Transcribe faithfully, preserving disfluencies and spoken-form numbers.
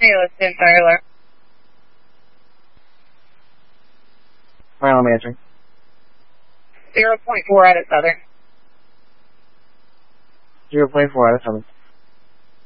Houston, Tyler. Fine, I'm answering. zero point four out of Southern. zero point four out of seven.